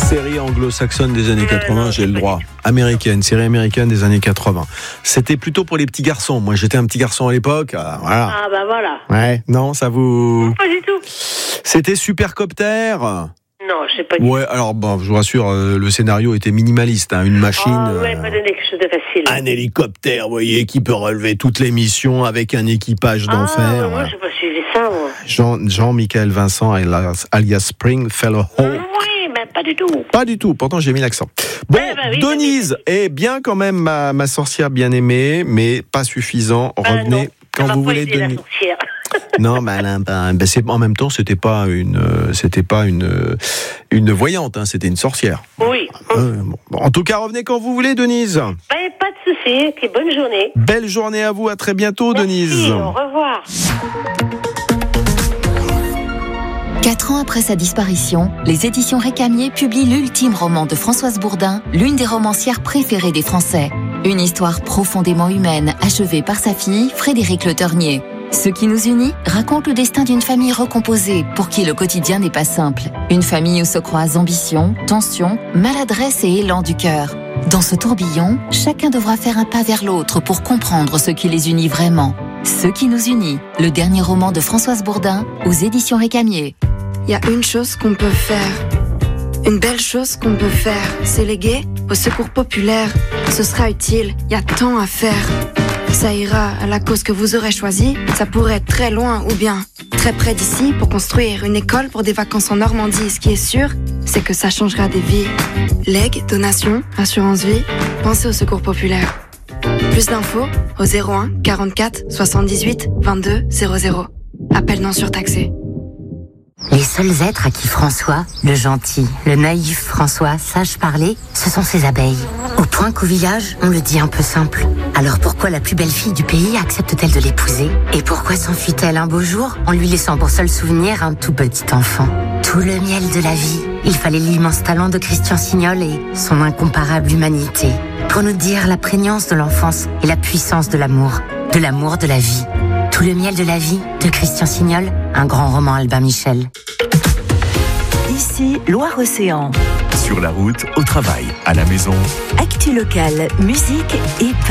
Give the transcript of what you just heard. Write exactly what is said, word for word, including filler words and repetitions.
Série anglo-saxonne des années quatre-vingts, j'ai le droit. Américaine, série américaine des années quatre-vingts. C'était plutôt pour les petits garçons. Moi, j'étais un petit garçon à l'époque. Euh, voilà. Ah bah voilà. Ouais, non, ça vous... Pas du tout. C'était Supercopter. Non, je sais pas du tout. Ouais, alors bon, je vous rassure, euh, le scénario était minimaliste, hein, une machine. Oh, ouais, euh, pas donner quelque chose de facile. Un hélicoptère, vous voyez, qui peut relever toutes les missions avec un équipage d'enfer. Ah, ouais, moi, voilà. j'ai pas suivi ça, moi. Jean, Jean-Michel Vincent alias, alias Springfellow. Oui, mais pas du tout. Pas du tout, pourtant j'ai mis l'accent. Bon, Ouais, bah oui, Denise bah oui. est bien quand même ma, ma sorcière bien-aimée, mais pas suffisant. Ah, Revenez non, quand ça vous m'a pas voulez, aidé, la Denise. sorcière. Non, mais Alain, ben, ben, c'est, en même temps, c'était pas une, euh, c'était pas une, euh, une voyante, hein, c'était une sorcière. Oui. Euh, bon. Bon, en tout cas, revenez quand vous voulez, Denise. Ben, pas de souci. Ok, bonne journée. Belle journée à vous, à très bientôt, Merci, Denise. au revoir. Quatre ans après sa disparition, les éditions Récamier publient l'ultime roman de Françoise Bourdin, l'une des romancières préférées des Français. Une histoire profondément humaine, achevée par sa fille, Frédérique Le Ternier. Ce qui nous unit raconte le destin d'une famille recomposée, pour qui le quotidien n'est pas simple. Une famille où se croisent ambition, tension, maladresse et élan du cœur. Dans ce tourbillon, chacun devra faire un pas vers l'autre pour comprendre ce qui les unit vraiment. Ce qui nous unit, le dernier roman de Françoise Bourdin, aux éditions Récamier. Il y a une chose qu'on peut faire, une belle chose qu'on peut faire, c'est léguer au secours populaire. Ce sera utile, il y a tant à faire. Ça ira à la cause que vous aurez choisie, ça pourrait être très loin ou bien très près d'ici pour construire une école pour des vacances en Normandie. Ce qui est sûr, c'est que ça changera des vies. Legs, donations, assurance vie, pensez au secours populaire. Plus d'infos au zéro un quarante-quatre soixante-dix-huit vingt-deux zéro zéro. Appel non surtaxé. Les seuls êtres à qui François, le gentil, le naïf François, sache parler, ce sont ses abeilles. Au point qu'au village, on le dit un peu simple. Alors pourquoi la plus belle fille du pays accepte-t-elle de l'épouser? Et pourquoi s'enfuit-elle un beau jour en lui laissant pour seul souvenir un tout petit enfant? Tout le miel de la vie, il fallait l'immense talent de Christian Signol et son incomparable humanité pour nous dire la prégnance de l'enfance et la puissance de l'amour, de l'amour de la vie. Tout le miel de la vie de Christian Signol, un grand roman Albin Michel. Ici, Loire-Océan. Sur la route, au travail, à la maison. Actu locale, musique et